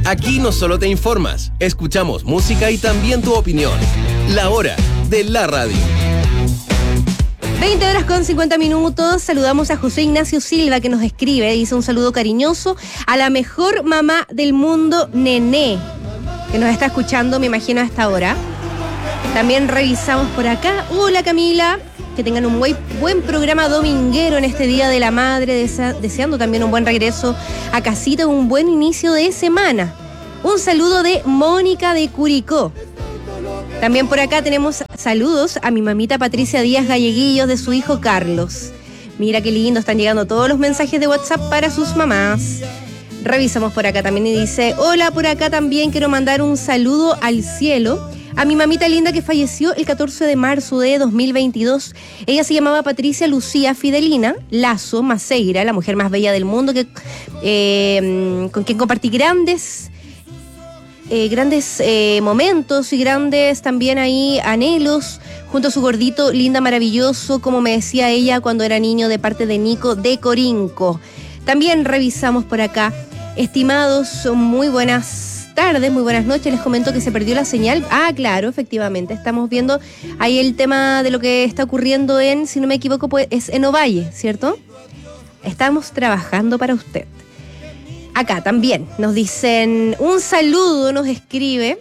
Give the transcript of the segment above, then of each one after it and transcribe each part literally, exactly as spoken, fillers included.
Aquí no solo te informas, escuchamos música y también tu opinión. La hora de la radio. veinte horas con cincuenta minutos. Saludamos a José Ignacio Silva, que nos escribe. Dice un saludo cariñoso a la mejor mamá del mundo, Nené, que nos está escuchando, me imagino, a esta hora. También revisamos por acá. Hola, Camila. Que tengan un buen, buen programa dominguero en este Día de la Madre, desa, deseando también un buen regreso a casita, un buen inicio de semana. Un saludo de Mónica de Curicó. También por acá tenemos saludos a mi mamita Patricia Díaz Galleguillos, de su hijo Carlos. Mira qué lindo, están llegando todos los mensajes de WhatsApp para sus mamás. Revisamos por acá también y dice: hola, por acá también quiero mandar un saludo al cielo a mi mamita linda que falleció el catorce de marzo de dos mil veintidós. Ella se llamaba Patricia Lucía Fidelina Lazo Maceira, la mujer más bella del mundo, que eh, con quien compartí grandes, eh, grandes eh, momentos y grandes también ahí anhelos, junto a su gordito, linda, maravilloso, como me decía ella cuando era niño, de parte de Nico de Corinco. También revisamos por acá. Estimados, muy buenas tardes, muy buenas noches. Les comento que se perdió la señal. Ah, claro, efectivamente. Estamos viendo ahí el tema de lo que está ocurriendo en, si no me equivoco, pues es en Ovalle, ¿cierto? Estamos trabajando para usted. Acá también nos dicen un saludo, nos escribe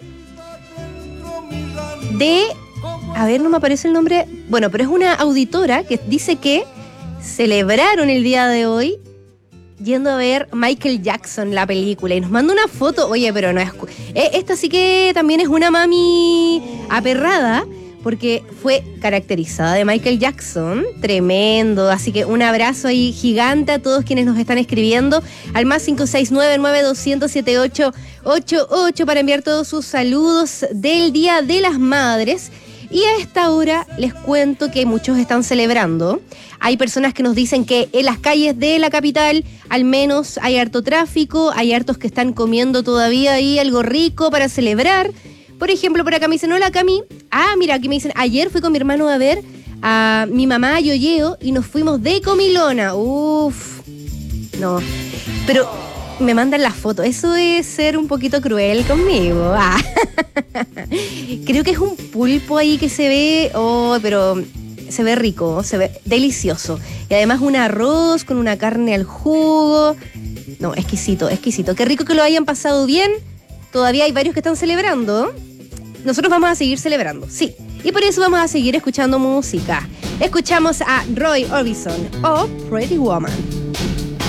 de, a ver, no me aparece el nombre, bueno, pero es una auditora que dice que celebraron el día de hoy yendo a ver Michael Jackson, la película, y nos manda una foto. Oye, pero no es... Esta sí que también es una mami aperrada, porque fue caracterizada de Michael Jackson, tremendo, así que un abrazo ahí gigante a todos quienes nos están escribiendo al más cinco seis nueve nueve dos cero cero siete ocho ocho ocho para enviar todos sus saludos del Día de las Madres. Y a esta hora les cuento que muchos están celebrando. Hay personas que nos dicen que en las calles de la capital al menos hay harto tráfico, hay hartos que están comiendo todavía ahí algo rico para celebrar. Por ejemplo, por acá me dicen: hola, Cami. Ah, mira, aquí me dicen: ayer fui con mi hermano a ver a mi mamá Yoyeo y nos fuimos de comilona. Uf, no, pero me mandan la foto. Eso es ser un poquito cruel conmigo. Ah. Creo que es un pulpo ahí que se ve, oh, pero se ve rico, se ve delicioso. Y además un arroz con una carne al jugo. No, exquisito, exquisito. Qué rico que lo hayan pasado bien. Todavía hay varios que están celebrando. Nosotros vamos a seguir celebrando, sí. Y por eso vamos a seguir escuchando música. Escuchamos a Roy Orbison o Pretty Woman.